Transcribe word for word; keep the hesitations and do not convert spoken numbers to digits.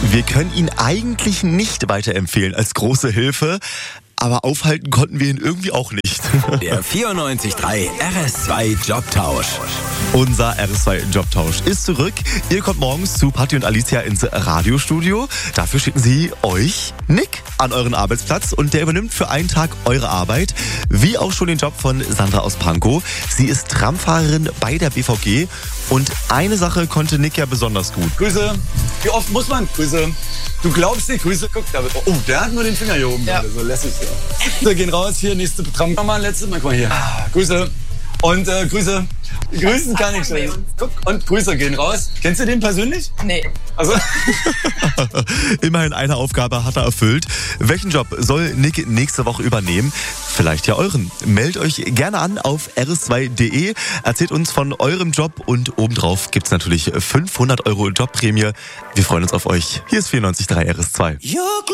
Wir können ihn eigentlich nicht weiterempfehlen als große Hilfe, aber aufhalten konnten wir ihn irgendwie auch nicht. Der vierundneunzig Komma drei R S zwei Jobtausch. Unser R S zwei Jobtausch ist zurück. Ihr kommt morgens zu Patti und Alicia ins Radiostudio. Dafür schicken sie euch Nick an euren Arbeitsplatz und der übernimmt für einen Tag eure Arbeit. Wie auch schon den Job von Sandra aus Pankow. Sie ist Tramfahrerin bei der B V G und eine Sache konnte Nick ja besonders gut. Grüße. Wie oft muss man? Grüße. Du glaubst nicht, Grüße. Guck, da wird, oh, der hat nur den Finger hier oben. Ja. So lässig. So, gehen raus. Hier, nächste Tram. Nochmal, letzte Mal. Guck mal hier. Ah, Grüße. Und äh, Grüße. Grüßen kann ich schon. Guck, und Grüße gehen raus. Kennst du den persönlich? Nee. Also. Immerhin eine Aufgabe hat er erfüllt. Welchen Job soll Nick nächste Woche übernehmen? Vielleicht ja euren. Meldet euch gerne an auf r s zwei punkt d e. Erzählt uns von eurem Job und obendrauf gibt's natürlich fünfhundert Euro Jobprämie. Wir freuen uns auf euch. Hier ist vierundneunzig Komma drei R S zwei.